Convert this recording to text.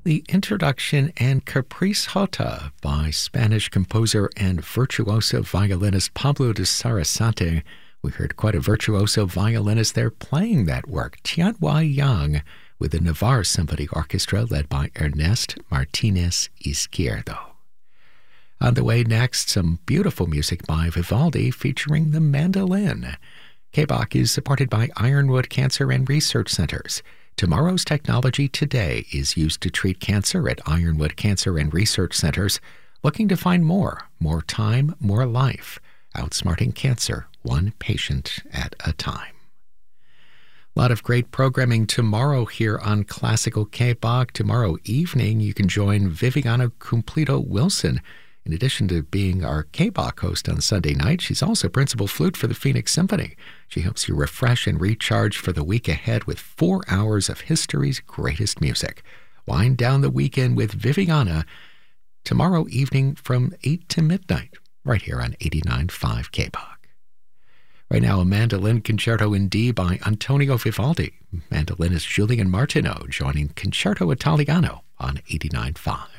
The introduction and Caprice Jota by Spanish composer and virtuoso violinist Pablo de Sarasate. We heard quite a virtuoso violinist there playing that work, Tianhua Yang, with the Navarre Symphony Orchestra led by Ernest Martinez Izquierdo. On the way next, some beautiful music by Vivaldi featuring the mandolin. KBOC is supported by Ironwood Cancer and Research Centers. Tomorrow's technology today is used to treat cancer at Ironwood Cancer and Research Centers, looking to find more time, more life, outsmarting cancer, one patient at a time. A lot of great programming tomorrow here on Classical KBOC. Tomorrow evening, you can join Viviana Cumplido Wilson. In addition to being our KBOC host on Sunday night, she's also principal flute for the Phoenix Symphony. She helps you refresh and recharge for the week ahead with 4 hours of history's greatest music. Wind down the weekend with Viviana tomorrow evening from 8 to midnight, right here on 89.5 KBOC. Right now, a mandolin concerto in D by Antonio Vivaldi. Mandolinist Julian Martineau joining Concerto Italiano on 89.5.